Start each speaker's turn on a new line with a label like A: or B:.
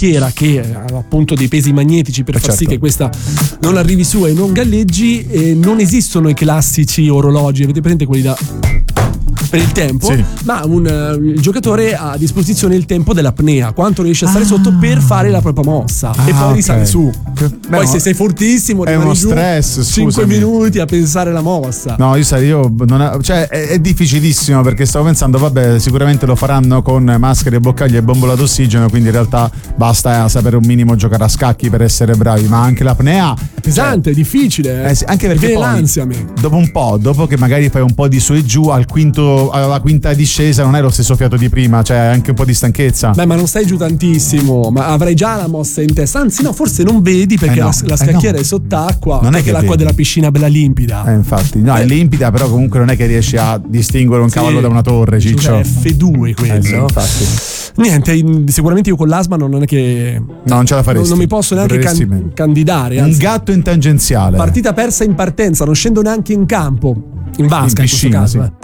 A: scacchiera che ha appunto dei pesi magnetici per far
B: certo.
A: sì che questa non arrivi su e non galleggi. Non esistono i classici orologi, avete presente quelli da per il tempo,
B: sì.
A: ma il giocatore ha a disposizione il tempo dell'apnea, quanto riesce a stare sotto per fare la propria mossa e poi risale su. Poi se sei fortissimo
B: è uno stress,
A: 5 minuti a pensare la mossa.
B: No, io cioè è difficilissimo, perché stavo pensando vabbè, sicuramente lo faranno con maschere, boccaglie e bombola d'ossigeno, quindi in realtà basta sapere un minimo giocare a scacchi per essere bravi, ma anche l'apnea
A: è pesante, è difficile,
B: sì, anche perché
A: viene
B: poi
A: l'ansia a me.
B: Dopo un po', dopo che magari fai un po' di su e giù, alla quinta discesa non è lo stesso fiato di prima, cioè anche un po' di stanchezza.
A: Beh, ma non stai giù tantissimo, ma avrai già la mossa in testa, anzi no, forse non vedi perché la scacchiera è sott'acqua,
B: non
A: è che l'acqua della piscina è bella limpida.
B: Infatti, no, è limpida, però comunque non è che riesci a distinguere un cavallo da una torre, Ciccio.
A: È F2 quello.
B: Sì, infatti.
A: Niente, sicuramente io con l'asma non è che
B: non ce la faresti.
A: Non mi posso neanche candidare.
B: Un gatto in tangenziale.
A: Partita persa in partenza, non scendo neanche in campo. In vasca,
B: in piscina,
A: questo caso.
B: Sì.